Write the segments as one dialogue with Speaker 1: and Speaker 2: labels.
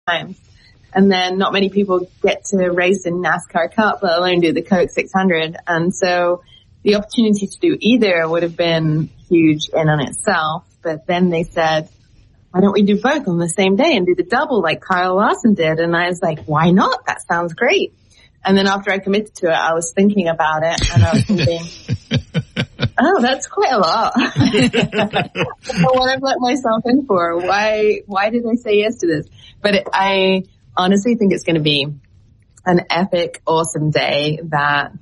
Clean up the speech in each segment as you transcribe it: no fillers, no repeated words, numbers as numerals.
Speaker 1: times. And then not many people get to race in NASCAR Cup, let alone do the Coke 600. And so the opportunity to do either would have been huge in on itself. But then they said, why don't we do both on the same day and do the double like Kyle Larson did? And I was like, why not? That sounds great. And then after I committed to it, I was thinking about it and I was thinking, oh, that's quite a lot. What I've let myself in for. Why did I say yes to this? But I honestly think it's going to be an epic, awesome day that,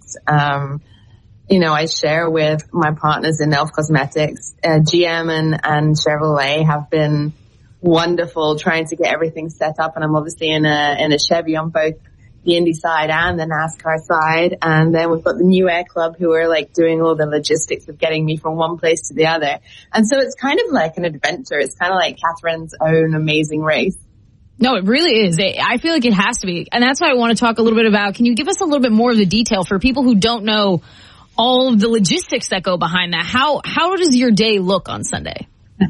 Speaker 1: I share with my partners in Elf Cosmetics. GM and Chevrolet have been wonderful trying to get everything set up. And I'm obviously in a Chevy on both the Indy side and the NASCAR side. And then we've got the New Air Club who are like doing all the logistics of getting me from one place to the other. And so it's kind of like an adventure. It's kind of like Catherine's own amazing race.
Speaker 2: No, it really is. I feel like it has to be. And that's why I want to talk a little bit about, can you give us a little bit more of the detail for people who don't know all of the logistics that go behind that? How does your day look on Sunday?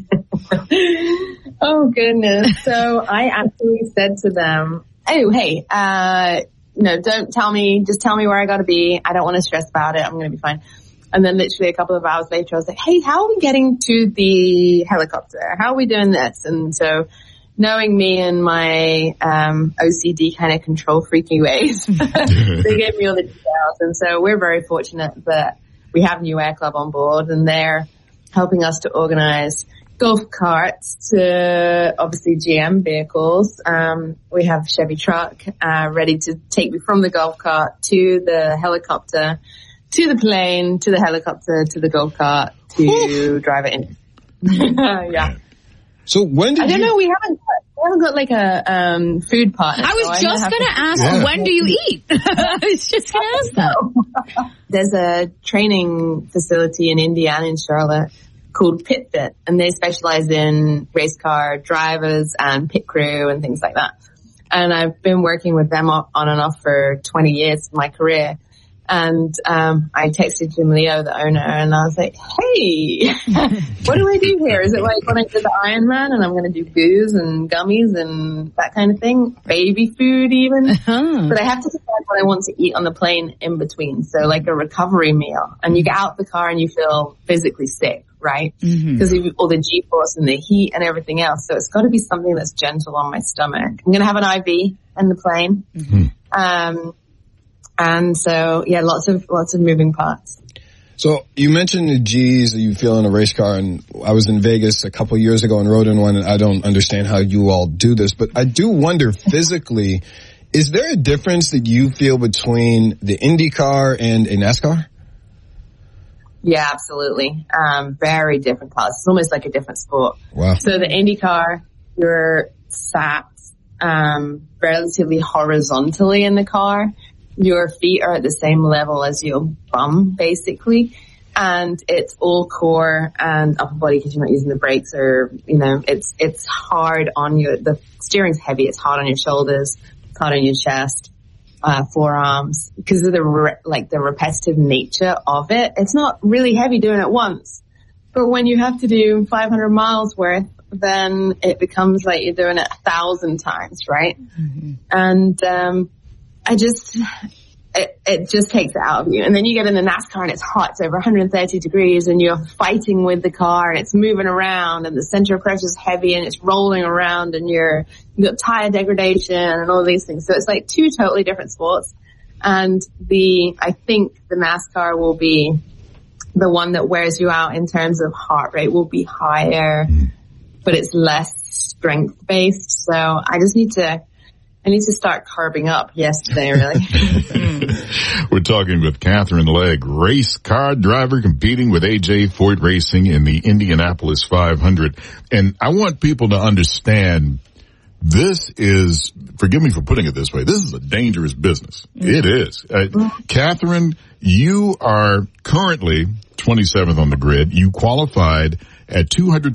Speaker 1: Oh, goodness. So I actually said to them, oh, hey, don't tell me, just tell me where I got to be. I don't want to stress about it. I'm going to be fine. And then literally a couple of hours later, I was like, hey, how are we getting to the helicopter? How are we doing this? And so knowing me and my OCD kind of control freaky ways, they gave me all the details. And so we're very fortunate that we have New Air Club on board and they're helping us to organize golf carts to obviously GM vehicles. We have Chevy truck ready to take me from the golf cart to the helicopter, to the plane, to the helicopter, to the golf cart to drive it in. Yeah.
Speaker 3: So when did
Speaker 1: I don't know, we haven't got like a food partner.
Speaker 2: I was just going to ask, when do you eat? I was just going to ask that.
Speaker 1: There's a training facility in Indiana in Charlotte called PitFit, and they specialize in race car drivers and pit crew and things like that. And I've been working with them on and off for 20 years of my career. And I texted Jim Leo, the owner, and I was like, hey, what do I do here? Is it like when I did the Ironman and I'm going to do booze and gummies and that kind of thing? Baby food even? But I have to decide what I want to eat on the plane in between. So like a recovery meal. And you get out the car and you feel physically sick, right? Because of all the G-force and the heat and everything else. So it's got to be something that's gentle on my stomach. I'm going to have an IV in the plane. And so, yeah, lots of moving parts.
Speaker 3: So you mentioned the G's that you feel in a race car, and I was in Vegas a couple years ago and rode in one, and I don't understand how you all do this, but I do wonder physically, is there a difference that you feel between the IndyCar and a NASCAR?
Speaker 1: Yeah, absolutely. Very different cars. It's almost like a different sport.
Speaker 3: Wow.
Speaker 1: So the IndyCar, you're sat relatively horizontally in the car. Your feet are at the same level as your bum, basically. And it's all core and upper body because you're not using the brakes or, it's hard on the steering's heavy. It's hard on your shoulders. It's hard on your chest, forearms because of the repetitive nature of it. It's not really heavy doing it once. But when you have to do 500 miles worth, then it becomes like you're doing it 1,000 times, right? And, it just takes it out of you. And then you get in the NASCAR and it's hot. It's over 130 degrees and you're fighting with the car and it's moving around and the center of pressure is heavy and it's rolling around and you've got tire degradation and all these things. So it's like two totally different sports. And I think the NASCAR will be the one that wears you out in terms of heart rate will be higher, but it's less strength based. So I need to start carving up yesterday, really.
Speaker 4: We're talking with Catherine Legg, race car driver competing with AJ Foyt Racing in the Indianapolis 500. And I want people to understand this is, forgive me for putting it this way, this is a dangerous business. It is. Catherine, you are currently 27th on the grid. You qualified at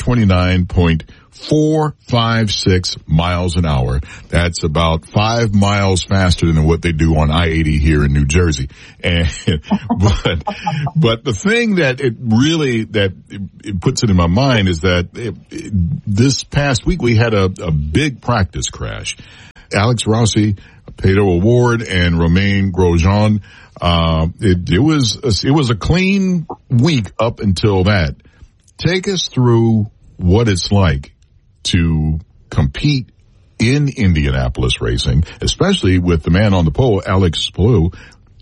Speaker 4: 229.456 miles an hour. That's about 5 miles faster than what they do on I-80 here in New Jersey. And, but the thing that it puts it in my mind is that this past week we had a big practice crash. Alex Rossi, Pedro Award, and Romain Grosjean. It was a clean week up until that. Take us through what it's like to compete in Indianapolis racing, especially with the man on the pole, Alex Palou,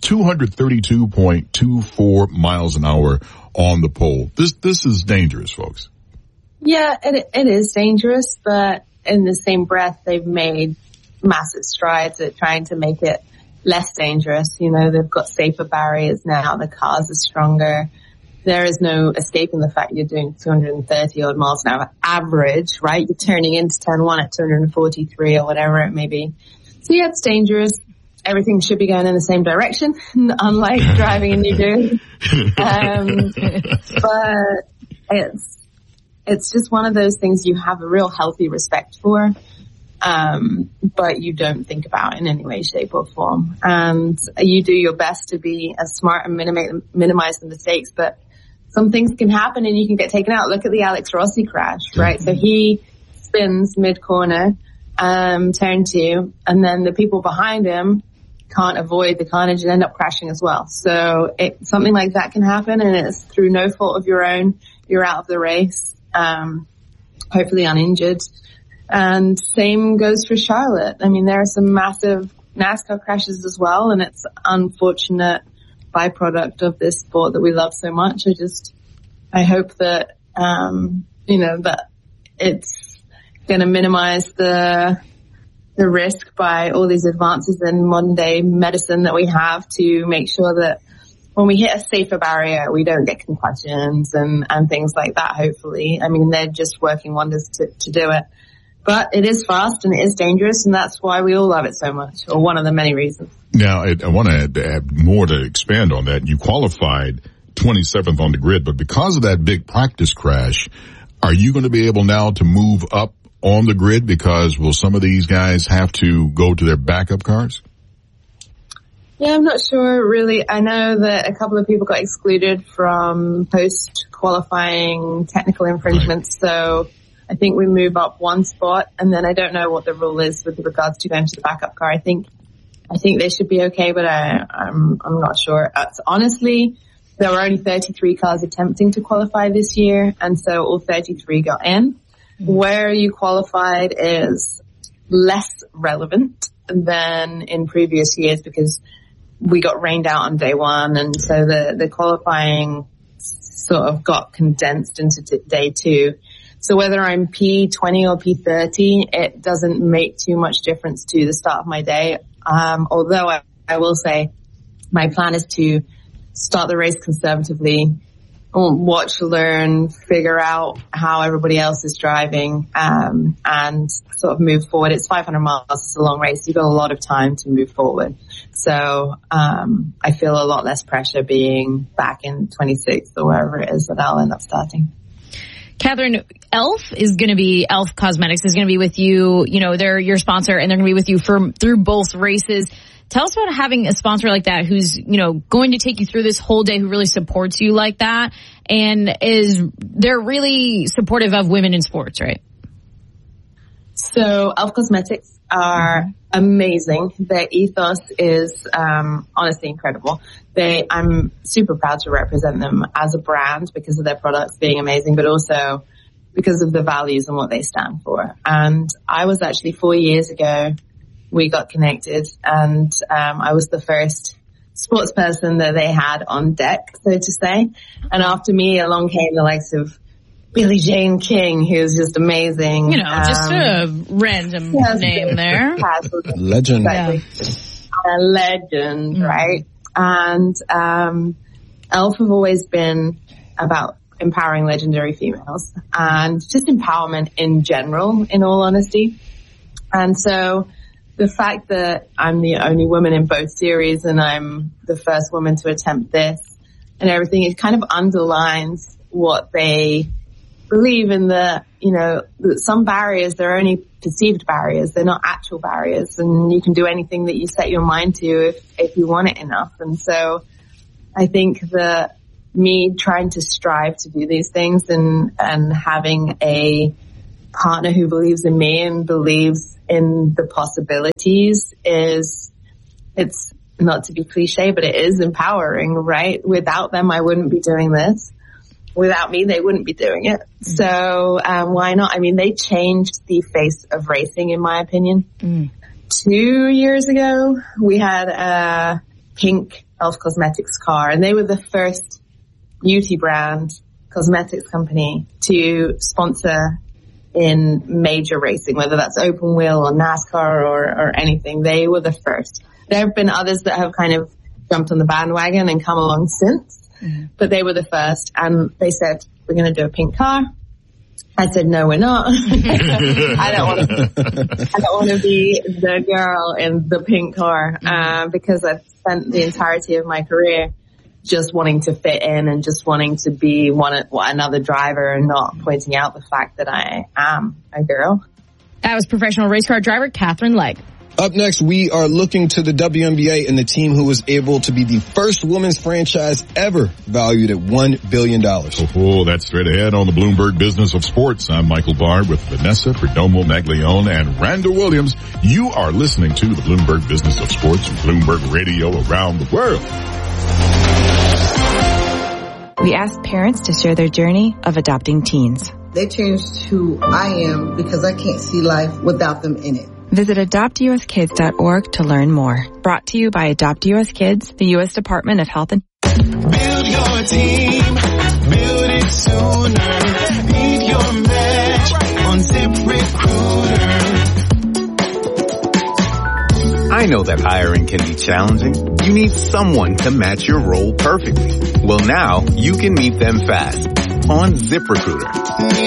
Speaker 4: 232.24 miles an hour on the pole. This is dangerous, folks.
Speaker 1: Yeah, it is dangerous, but in the same breath, they've made massive strides at trying to make it less dangerous. You know, they've got safer barriers now. The cars are stronger. There is no escaping the fact you're doing 230 odd miles an hour average, right? You're turning into turn 1 at 243 or whatever it may be. So yeah, it's dangerous. Everything should be going in the same direction, unlike driving in New Jersey. But it's just one of those things you have a real healthy respect for, but you don't think about in any way, shape or form. And you do your best to be as smart and minimize the mistakes, but some things can happen and you can get taken out. Look at the Alex Rossi crash, right? So he spins mid-corner, turn 2, and then the people behind him can't avoid the carnage and end up crashing as well. So something like that can happen, and it's through no fault of your own. You're out of the race, hopefully uninjured. And same goes for Charlotte. I mean, there are some massive NASCAR crashes as well, and it's unfortunate byproduct of this sport that we love so much. I hope that, that it's going to minimize the risk by all these advances in modern day medicine that we have to make sure that when we hit a safer barrier, we don't get concussions and things like that, hopefully. I mean, they're just working wonders to do it. But it is fast and it is dangerous, and that's why we all love it so much, or one of the many reasons.
Speaker 4: Now, I want to add more to expand on that. You qualified 27th on the grid, but because of that big practice crash, are you going to be able now to move up on the grid? Because will some of these guys have to go to their backup cars?
Speaker 1: Yeah, I'm not sure really. I know that a couple of people got excluded from post-qualifying technical infringements, right. So I think we move up one spot, and then I don't know what the rule is with regards to going to the backup car. I think they should be okay, but I'm not sure. Honestly, there were only 33 cars attempting to qualify this year, and so all 33 got in. Where you qualified is less relevant than in previous years because we got rained out on day 1, and so the qualifying sort of got condensed into day 2. So whether I'm P20 or P30, it doesn't make too much difference to the start of my day. Although I will say my plan is to start the race conservatively, watch, learn, figure out how everybody else is driving, and sort of move forward. It's 500 miles. It's a long race. You've got a lot of time to move forward. So, I feel a lot less pressure being back in 26th or wherever it is that I'll end up starting.
Speaker 2: Catherine, Elf Cosmetics is going to be with you. You know, they're your sponsor, and they're going to be with you through both races. Tell us about having a sponsor like that who's, going to take you through this whole day, who really supports you like that, and they're really supportive of women in sports, right?
Speaker 1: So Elf Cosmetics are amazing. Their ethos is honestly incredible. I'm super proud to represent them as a brand because of their products being amazing, but also because of the values and what they stand for. And I was actually 4 years ago, we got connected, and I was the first sports person that they had on deck, so to say. And after me, along came the likes of Billie Jean King, who's just amazing.
Speaker 2: Just a random name there.
Speaker 3: Legend.
Speaker 1: Exactly. A legend, right? And Elf have always been about empowering legendary females and just empowerment in general, in all honesty. And so the fact that I'm the only woman in both series and I'm the first woman to attempt this and everything, it kind of underlines what they believe in that some barriers, they're only perceived barriers. They're not actual barriers, and you can do anything that you set your mind to if you want it enough. And so I think that me trying to strive to do these things and having a partner who believes in me and believes in the possibilities it's not to be cliche, but it is empowering, right? Without them, I wouldn't be doing this. Without me, they wouldn't be doing it. So, why not? I mean, they changed the face of racing, in my opinion. 2 years ago, we had a pink Elf Cosmetics car, and they were the first beauty brand cosmetics company to sponsor in major racing, whether that's open wheel or NASCAR or anything. They were the first. There have been others that have kind of jumped on the bandwagon and come along since. But they were the first, and they said, we're going to do a pink car. I said, no, we're not. I don't want to be the girl in the pink car, because I've spent the entirety of my career just wanting to fit in and just wanting to be another driver and not pointing out the fact that I am a girl.
Speaker 2: That was professional race car driver Katherine Legge.
Speaker 3: Up next, we are looking to the WNBA and the team who was able to be the first women's franchise ever valued at $1 billion.
Speaker 4: Oh, that's straight ahead on the Bloomberg Business of Sports. I'm Michael Barr with Vanessa Perdomo Maglione and Randall Williams. You are listening to the Bloomberg Business of Sports from Bloomberg Radio around the world.
Speaker 5: We asked parents to share their journey of adopting teens.
Speaker 6: They changed who I am because I can't see life without them in it.
Speaker 5: Visit adoptuskids.org to learn more. Brought to you by Adopt US Kids, the U.S. Department of Health and...
Speaker 7: Build your team, build it sooner. Need your match on ZipRecruiter.
Speaker 8: I know that hiring can be challenging. You need someone to match your role perfectly. Well, now you can meet them fast on ZipRecruiter.